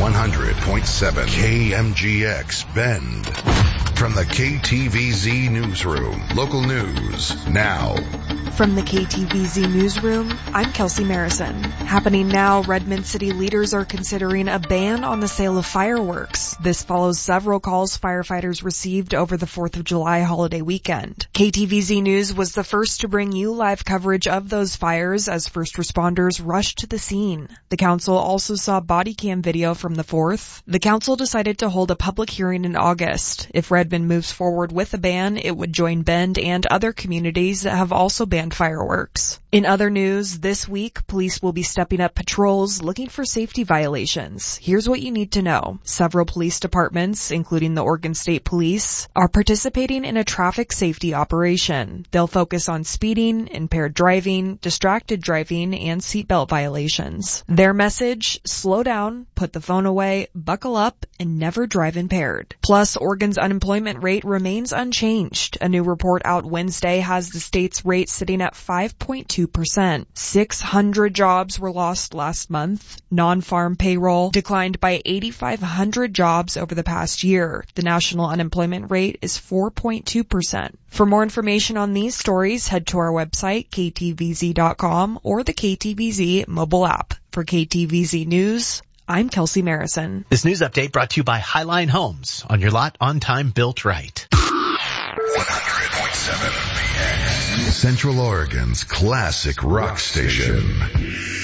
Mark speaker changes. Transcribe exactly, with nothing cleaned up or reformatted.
Speaker 1: one hundred point seven K M G X Bend. From the K T V Z Newsroom, local news now.
Speaker 2: From the K T V Z Newsroom, I'm Kelsey Marison. Happening now, Redmond City leaders are considering a ban on the sale of fireworks. This follows several calls firefighters received over the fourth of July holiday weekend. K T V Z News was the first to bring you live coverage of those fires as first responders rushed to the scene. The council also saw body cam video from the fourth. The council decided to hold a public hearing in August. If Redmond moves forward with a ban, it would join Bend and other communities that have also banned fireworks. In other news, this week, police will be stepping up patrols looking for safety violations. Here's what you need to know. Several police departments, including the Oregon State Police, are participating in a traffic safety operation. They'll focus on speeding, impaired driving, distracted driving, and seatbelt violations. Their message, slow down, put the phone away, buckle up, and never drive impaired. Plus, Oregon's unemployment rate remains unchanged. A new report out Wednesday has the state's rate sitting at five point two percent. six hundred jobs were lost last month. Non-farm payroll declined by eight thousand five hundred jobs over the past year. The national unemployment rate is four point two percent. For more information on these stories, head to our website, K T V Z dot com, or the K T V Z mobile app. For K T V Z News, I'm Kelsey Marison.
Speaker 3: This news update brought to you by Highline Homes. On your lot, on time, built right.
Speaker 1: one hundred point seven Central Oregon's classic rock station.